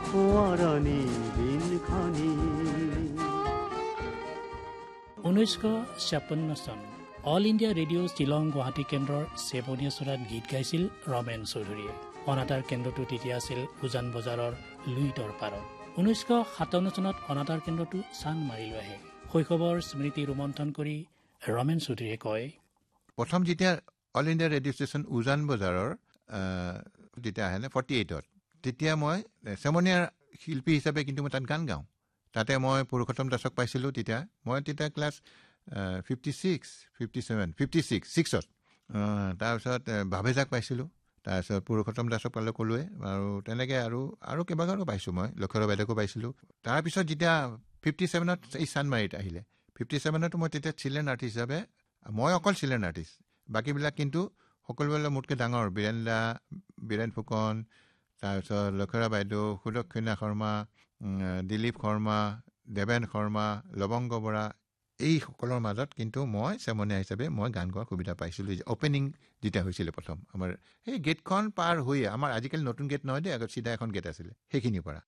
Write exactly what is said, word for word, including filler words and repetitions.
সোঁৱৰণি দিনখনি। ঊনৈছশ ছাপন্ন চন all India radio' Shillong Guwahati কেন্দ্ৰৰ চেপনীয়া চৰাত গীত গাইছিল ৰমেন চৌধুৰীয়ে। অনাতাঁৰ কেন্দ্ৰটো তেতিয়া আছিল উজান বজাৰৰ লুইতৰ পাৰত। ঊনৈছশ সাতাৱন্ন চনত অনাতাঁৰ কেন্দ্ৰটো চাং মাৰি লৈ আহে। শৈশৱৰ স্মৃতি ৰোমন্থন কৰি ৰমেন চৌধুৰীয়ে কয়, প্ৰথম যেতিয়া অল ইণ্ডিয়া ৰেডিঅ' ষ্টেচন উজান বজাৰৰ যেতিয়া আহে নে ফৰ্টি এইটত তেতিয়া মই চেমনীয়াৰ শিল্পী হিচাপে কিন্তু মই তাত গান গাওঁ। তাতে মই পুৰুষোত্তম দাসক পাইছিলোঁ। তেতিয়া মই তেতিয়া class fifty six fifty seven fifty six ছিক্সত তাৰপিছত ভাৱেজাক পাইছিলোঁ। তাৰপিছত পুৰুষোত্তম দাসক পালোঁ ক'লোৱে, আৰু তেনেকৈ আৰু আৰু কেইবাজনো পাইছোঁ। মই লক্ষ্য বাইদেউকো পাইছিলোঁ। তাৰপিছত যেতিয়া ফিফটি ছেভেনত এই চানমাৰিত আহিলে, ফিফটি ছেভেনতো মই তেতিয়া চিলড্ৰেন আৰ্টিষ্ট হিচাপে, মই অকল চিলড্ৰেন আৰ্টিষ্ট, বাকীবিলাক কিন্তু সকলোবিলাক মোতকৈ ডাঙৰ, বীৰেন দা, বীৰেন ফুকন, তাৰপিছত লক্ষ্য বাইদেউ, সুদক্ষিণা শৰ্মা, দিলীপ শৰ্মা, দেৱেন শৰ্মা, লৱংগ বৰা, এই সকলৰ মাজত কিন্তু মই চেমনীয়া হিচাপে মই গান গোৱাৰ সুবিধা পাইছিলোঁ। অ'পেনিং যেতিয়া হৈছিলে প্ৰথম আমাৰ সেই গেটখন পাৰ হৈ, আমাৰ আজিকালি নতুন গেট নহয় দেই, আগত চিধা এখন গেট আছিলে, সেইখিনিৰ পৰা